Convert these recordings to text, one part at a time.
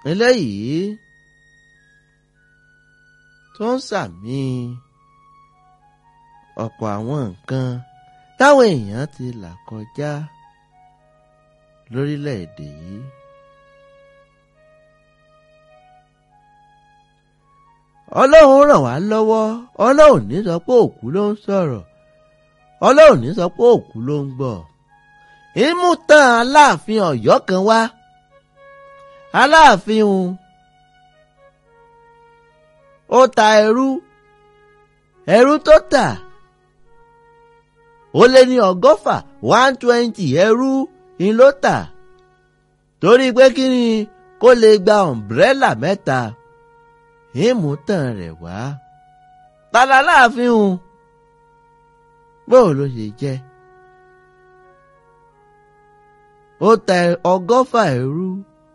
eléyìí tó ń sàmì ọ̀pọ̀ àwọn nǹkan táwọn èèyàn ti là kọjá lórílẹ̀‐èdè yìí. Ọlọ́run ràn wá lọ́wọ́. Ọlọ́run ní sọ pé òkú ló ń sọ̀rọ̀. Ọlọ́run ní sọ pé òkú ló ń gbọ́. Ìmú tán Aláàfin Ọ̀yọ́ kan wá. Aláàfin òun ó ta ẹrú tó tà ó lé ní 120 ẹrú ni ló tà torí pé kí ni kó lè gba ọ̀mbrẹ́là 3. Ìmú tán rẹ̀ wá. Tala Aláàfin òun bóò ló ṣe jẹ́. Ó ta 100 ẹrú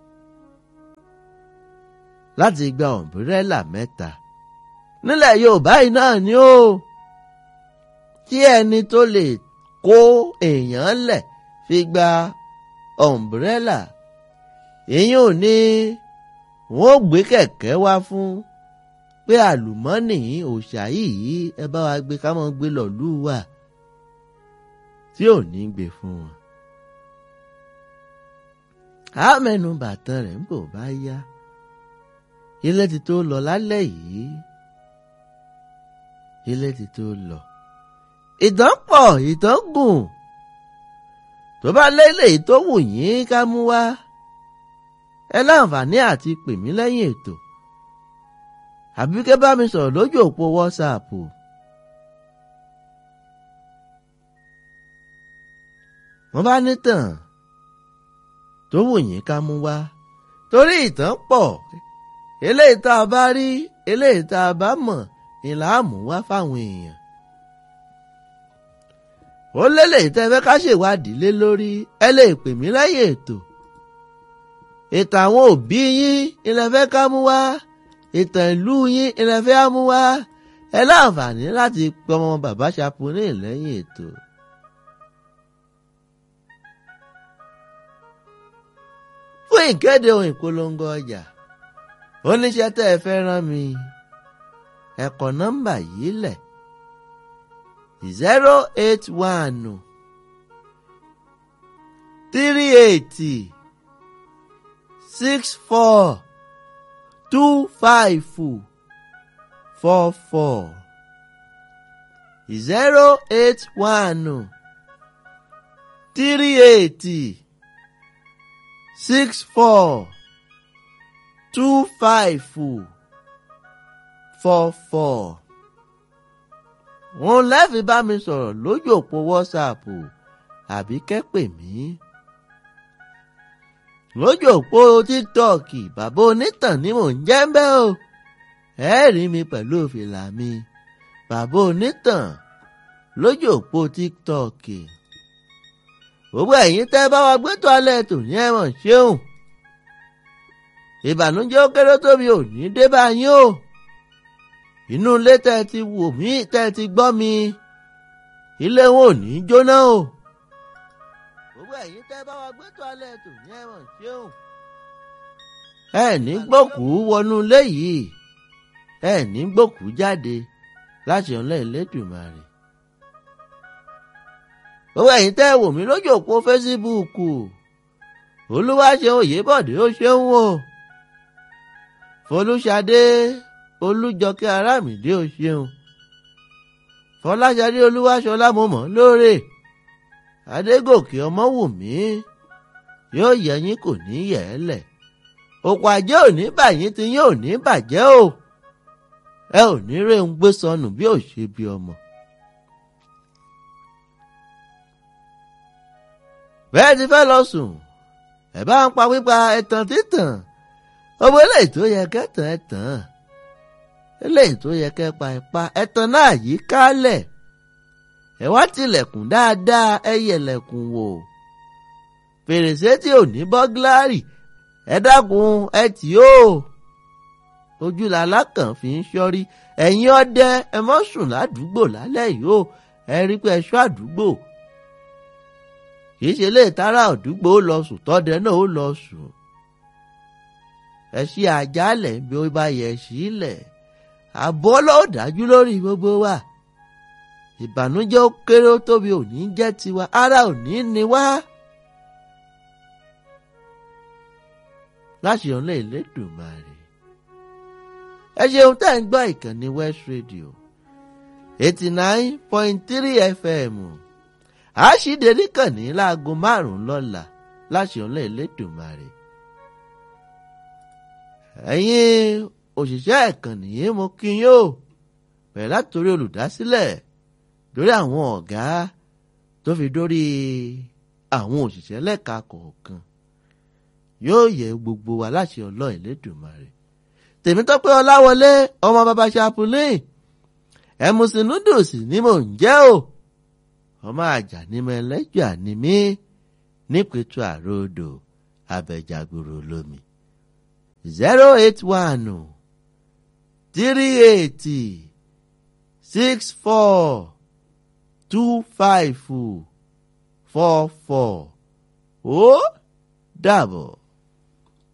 láti gba ọ̀mbrẹ́là 3. Nílẹ̀ Yorùbá yìí náà ni ó tí ẹni tó lè kó èèyàn lẹ̀ fi gba ọ̀mbrẹ́là. Èyí ò ní wọ́n gbé kẹ̀kẹ́ wá fún pé àlùmọ́nì òòṣà yìí ẹ bá wa gbé ká mọ́ gbé lọ́lú wa tí ò ní gbé fún wọn. Á mẹ́nu bàtàn rẹ̀ ń bò bá yá. Ilé ti tó lọ lálẹ́ yìí. Ilé ti tó lọ. Ìtàn pọ̀, ìtàn gùn. Tó bá lélẹ̀ tó wù yín ká mú wá. Ẹ láǹfààní àti pè mí lẹ́yìn ètò. Àbí kẹ́ bá mi sọ̀rọ̀ lójú òpó WhatsApp. Wọ́n bá nítàn tó wù yín ká mú wá. Torí ìtàn pọ̀. Eléyìí tá a bá rí, eléyìí tá a bá mọ̀, ìlà àmú wá fáwọn èèyàn. Ó lélẹ̀ tẹ́ fẹ́ ká ṣèwádìí lé lórí, ẹ lè pè mí lẹ́yìn ètò. Ìtàn àwọn òbí yín ilẹ̀ fẹ́ ká mú wá, ìtàn ìlú yín ilẹ̀ fẹ́ á mú wá. Ẹ láǹfààní láti pe ọmọ bàbá Ṣàpọ́nì lẹ́yìn ètò. Fún ìkéde ohun ìpolongo ọjà, oníṣẹ́ tẹ́ ẹ fẹ́ rán mi, ẹ kọ nọ́mbà yìí lẹ̀ 081 38 64 25 44 081 38 64 2544. Wọ́n lẹ́fì bá mi sọ̀rọ̀ lójú òpó WhatsApp àbí kẹ́ pè mí. Lójú òpó TikTok bàbá onítàn ni mò ń jẹ́ ń bẹ́ o. Ẹ rí mi pẹ̀lú fìlà mi. Bàbá onítàn lójú òpó TikTok. Gbogbo ẹ̀yin tẹ́ bá wa gbé tó alẹ́ tò ní ẹ̀wọ̀n ṣeun. Ìbànújẹ́ ó kéré tóbi ò ní dé bá yín o. Inú ilé tẹ́ ti wò mí tẹ́ ti gbọ́ mi. Ilé wọn ò ní jóná o. Gbogbo ẹ̀yin tẹ́ bá wa gbé tó alẹ́ tò ní ẹ̀wọ̀n ṣeun. Ẹ ní gbòkú wọnú ilé yìí. Ẹ ní gbòkú jáde láti ọ̀nà Elédùmarè. Gbogbo ẹ̀yin tẹ́ wò mí lójú òpó Facebook. Olúwaṣeun Oyèbọ̀dé ó ṣeun o. Folúṣadé Olújọkẹ́ Arámìdé ó ṣeun. Fọláṣadé Olúwaṣọlá mo mọ̀ lóore. Adégòkè Ọmọwùmí yóò yẹ yín kò ní yẹ̀ ẹ́ lẹ̀. Òkò àjẹ́ ò ní bàyín tí yín ò ní bàjẹ́ o. Ẹ ò ní rè ń gbé sọnù bí ò ṣe bí ọmọ. Bẹ́ẹ̀ ti fẹ́ lọ sùn. Ẹ bá ń pa pípa ẹ̀tàn títàn. Owó eléyìí tó yẹ kẹ́tàn ẹ̀tàn. Eléyìí tó yẹ kẹ́pa ẹ̀pa ẹ̀tàn náà yí kálẹ̀. Ẹ wá tilẹ̀kùn dáadáa ẹ yẹ̀lẹ̀kùn wò. Fèrèsé tí ò ní bọ́gílárì ẹ dákun ẹ tì ó. Ojú làlákàn fi ń ṣọ́rí. Ẹ̀yin ọdẹ ẹ mọ́ sùn ládùúgbò lálẹ́ yìí o. Ẹ rí pé ẹ ṣọ́ àdúgbò. Kìí ṣe lè tara àdúgbò ó lọ sùn tọ́dẹ náà ó lọ sùn. ẹ ṣí àjálẹ̀ bí ó bá yẹ sílẹ̀ àbọ̀ ló dájú lórí gbogbo wa ìbànújẹ́ ó kéré ó tóbi ò ní jẹ́ tiwa ara ò ní ni wá. láti ọ̀nà Elédùmarè ẹ ṣeun tẹ́ ń gbọ́ ìkànnì West Radio 89.3 FM àṣìdérí kàn ní láago 5 lọ́la láti ọ̀nà Elédùmarè. ẹ̀yin òṣìṣẹ́ ìkànnì yìí mo kí yín o bẹ̀rẹ̀ látòrí olùdásílẹ̀ lórí àwọn ọ̀gá tó fi dórí àwọn òṣìṣẹ́ lẹ́ka kọ̀ọ̀kan yóò yẹ gbogbo wa láti Ọlọ́run Elédùmarè. Tèmítọ́pẹ́ Ọláwọlé ọmọ bàbá Ṣapulin ẹ̀mùsìn núdùsì ni mò ń jẹ́ o ọmọ àjànímọ̀ ẹlẹ́jọ́ ànímí nípẹ̀tù àròdò abẹ́jàgbòrò lómi 081 38 64 25 44 ó dàbọ̀.